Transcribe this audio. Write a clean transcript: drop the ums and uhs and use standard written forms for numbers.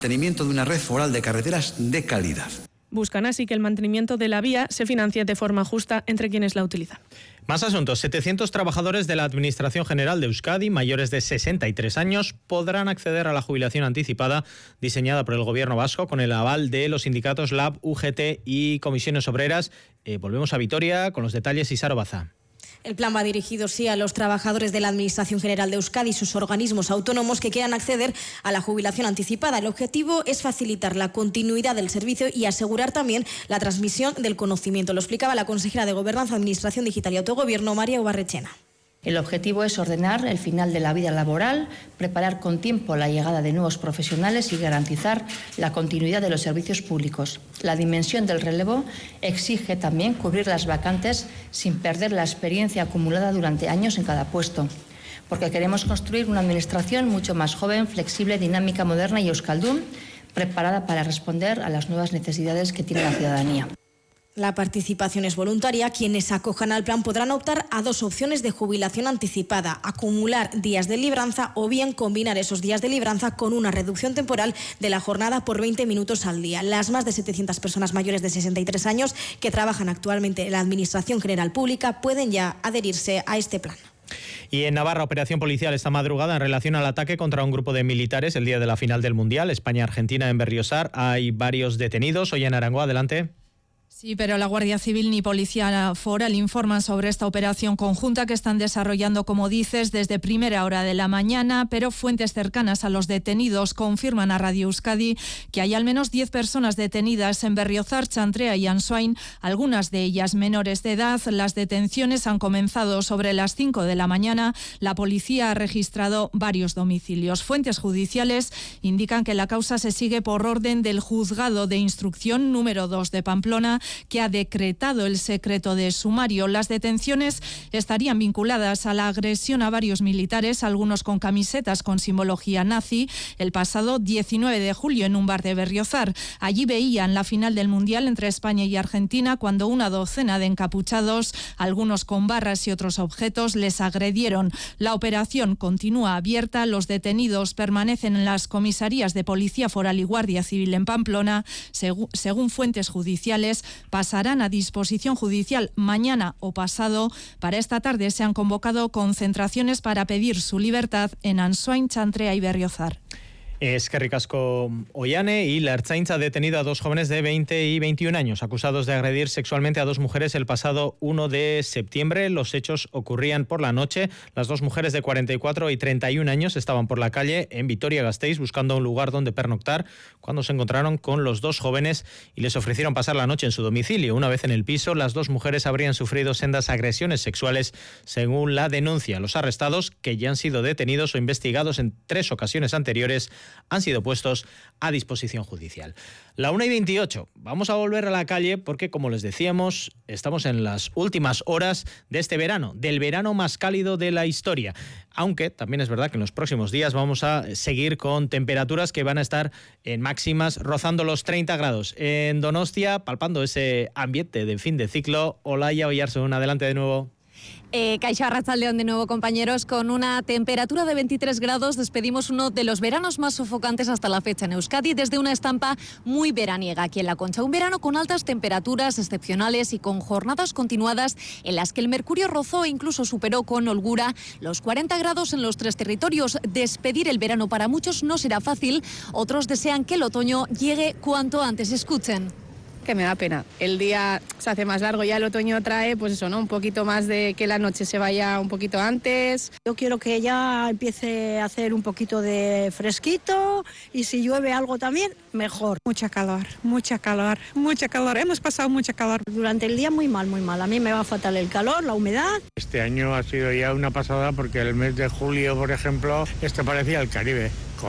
Mantenimiento de una red foral de carreteras de calidad. Buscan así que el mantenimiento de la vía se financie de forma justa entre quienes la utilizan. Más asuntos. 700 trabajadores de la Administración General de Euskadi, mayores de 63 años, podrán acceder a la jubilación anticipada diseñada por el Gobierno vasco con el aval de los sindicatos LAB, UGT y Comisiones Obreras. Volvemos a Vitoria con los detalles, Isaro Baza. El plan va dirigido, sí, a los trabajadores de la Administración General de Euskadi y sus organismos autónomos que quieran acceder a la jubilación anticipada. El objetivo es facilitar la continuidad del servicio y asegurar también la transmisión del conocimiento. Lo explicaba la consejera de Gobernanza, Administración Digital y Autogobierno, María Ubarrechena. El objetivo es ordenar el final de la vida laboral, preparar con tiempo la llegada de nuevos profesionales y garantizar la continuidad de los servicios públicos. La dimensión del relevo exige también cubrir las vacantes sin perder la experiencia acumulada durante años en cada puesto, porque queremos construir una administración mucho más joven, flexible, dinámica, moderna y euskaldun, preparada para responder a las nuevas necesidades que tiene la ciudadanía. La participación es voluntaria. Quienes acojan al plan podrán optar a dos opciones de jubilación anticipada: acumular días de libranza o bien combinar esos días de libranza con una reducción temporal de la jornada por 20 minutos al día. Las más de 700 personas mayores de 63 años que trabajan actualmente en la Administración General Pública pueden ya adherirse a este plan. Y en Navarra, operación policial esta madrugada en relación al ataque contra un grupo de militares el día de la final del Mundial, España-Argentina en Berriozar. Hay varios detenidos. Hoy en Aranguá, adelante. Sí, pero la Guardia Civil ni Policía Foral informan sobre esta operación conjunta que están desarrollando, como dices, desde primera hora de la mañana, pero fuentes cercanas a los detenidos confirman a Radio Euskadi que hay al menos 10 personas detenidas en Berriozar, Chantrea y Ansoain, algunas de ellas menores de edad. Las detenciones han comenzado sobre las 5 de la mañana. La policía ha registrado varios domicilios. Fuentes judiciales indican que la causa se sigue por orden del Juzgado de Instrucción número 2 de Pamplona, que ha decretado el secreto de sumario. Las detenciones estarían vinculadas a la agresión a varios militares, algunos con camisetas con simbología nazi, el pasado 19 de julio en un bar de Berriozar. Allí veían la final del Mundial entre España y Argentina cuando una docena de encapuchados, algunos con barras y otros objetos, les agredieron. La operación continúa abierta. Los detenidos permanecen en las comisarías de Policía Foral y Guardia Civil en Pamplona. Según fuentes judiciales, pasarán a disposición judicial mañana o pasado. Para esta tarde se han convocado concentraciones para pedir su libertad en Ansoain, Chantrea y Berriozar. Eskerrik asko Oiane. Y la Ertzaintza ha detenido a dos jóvenes de 20 y 21 años acusados de agredir sexualmente a dos mujeres el pasado 1 de septiembre. Los hechos ocurrían por la noche. Las dos mujeres de 44 y 31 años estaban por la calle en Vitoria-Gasteiz buscando un lugar donde pernoctar cuando se encontraron con los dos jóvenes y les ofrecieron pasar la noche en su domicilio. Una vez en el piso, las dos mujeres habrían sufrido sendas agresiones sexuales según la denuncia. Los arrestados, que ya han sido detenidos o investigados en 3 ocasiones anteriores, han sido puestos a disposición judicial. La 1:28. Vamos a volver a la calle porque, como les decíamos, estamos en las últimas horas de este verano, del verano más cálido de la historia. Aunque también es verdad que en los próximos días vamos a seguir con temperaturas que van a estar en máximas rozando los 30 grados. En Donostia, palpando ese ambiente de fin de ciclo, Olaya Oyarzún, adelante de nuevo. Kaixo Arratsaldeon de nuevo, compañeros. Con una temperatura de 23 grados despedimos uno de los veranos más sofocantes hasta la fecha en Euskadi, desde una estampa muy veraniega aquí en La Concha. Un verano con altas temperaturas excepcionales y con jornadas continuadas en las que el mercurio rozó e incluso superó con holgura los 40 grados en los 3 territorios. Despedir el verano para muchos no será fácil. Otros desean que el otoño llegue cuanto antes. Escuchen. Que me da pena. El día se hace más largo, ya el otoño trae, pues eso, ¿no? Un poquito más de que la noche se vaya un poquito antes. Yo quiero que ya empiece a hacer un poquito de fresquito y si llueve algo también, mejor. Mucha calor, mucha calor, mucha calor. Hemos pasado mucha calor. Durante el día muy mal, muy mal. A mí me va fatal el calor, la humedad. Este año ha sido ya una pasada porque el mes de julio, por ejemplo, parecía el Caribe.